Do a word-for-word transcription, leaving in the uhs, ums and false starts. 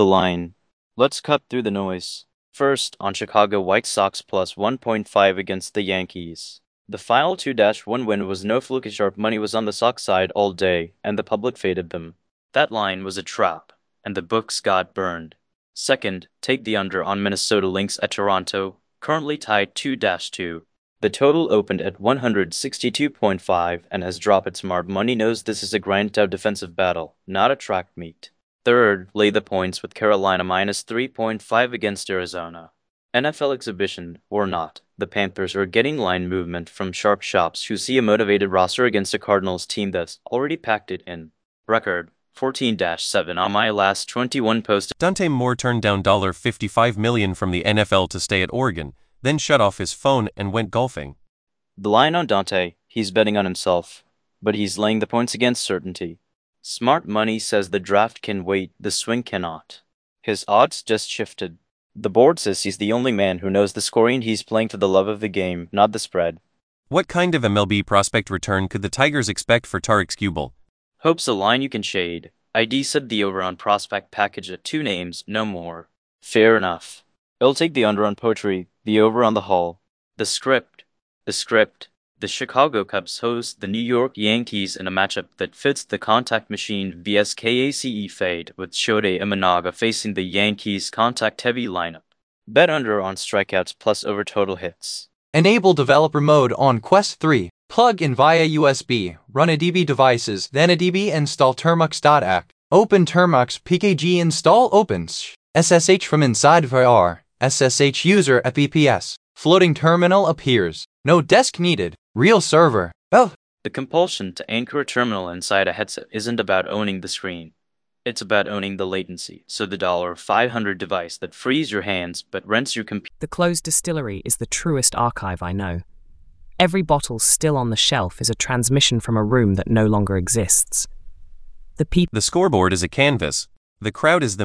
the line. Let's cut through the noise. First, on Chicago White Sox plus one point five against the Yankees. The final two to one win was no fluke as sharp money was on the Sox side all day, and the public faded them. That line was a trap, and the books got burned. Second, take the under on Minnesota Lynx at Toronto, currently tied two to two. The total opened at one sixty-two point five and has dropped. Its smart money knows this is a grind-out defensive battle, not a track meet. Third, lay the points with Carolina minus three point five against Arizona. N F L exhibition or not, the Panthers are getting line movement from sharp shops who see a motivated roster against a Cardinals team that's already packed it in. Record fourteen to seven on my last twenty-one posts. Dante Moore turned down fifty-five million dollars from the N F L to stay at Oregon, then shut off his phone and went golfing. The line on Dante, he's betting on himself, but he's laying the points against certainty. Smart money says the draft can wait, the swing cannot. His odds just shifted. The board says he's the only man who knows the scoring. He's playing for the love of the game, not the spread. What kind of M L B prospect return could the Tigers expect for Tarik Skubal? Hope's a line you can shade. I D said the over on prospect package at two names, no more. Fair enough. I'll take the under on Poetry, the over on the Hall. The script. The script. The Chicago Cubs host the New York Yankees in a matchup that fits the contact machine vs K A C E fade, with Shota Imanaga facing the Yankees' contact-heavy lineup. Bet under on strikeouts plus over total hits. Enable developer mode on Quest three. Plug in via U S B. Run a D B devices, then a D B install termux.act. Open termux pkg install opens. S S H from inside V R. S S H user F P P S. Floating terminal appears. No desk needed. Real server. Oh. The compulsion to anchor a terminal inside a headset isn't about owning the screen. It's about owning the latency, so the five hundred dollars device that frees your hands but rents your computer. The closed distillery is the truest archive I know. Every bottle still on the shelf is a transmission from a room that no longer exists. The people. The scoreboard is a canvas. The crowd is the